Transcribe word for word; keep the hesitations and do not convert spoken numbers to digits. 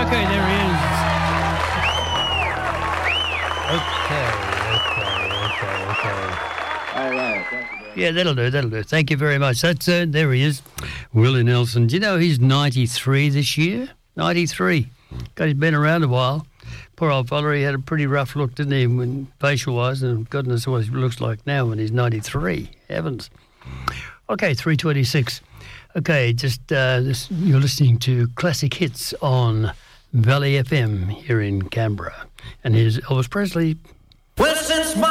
Okay, there he is. Okay, okay, okay, okay. All right. Thank you very much. Yeah, that'll do, that'll do. Thank you very much. That's uh, there he is, Willie Nelson. Do you know he's ninety-three this year? ninety-three. God, he's been around a while. Poor old fella, he had a pretty rough look, didn't he, when facial-wise, and God knows what he looks like now when he's ninety-three. Heavens. Okay, three twenty-six. Okay, just uh, this, you're listening to Classic Hits on Valley F M here in Canberra. And here's Elvis Presley.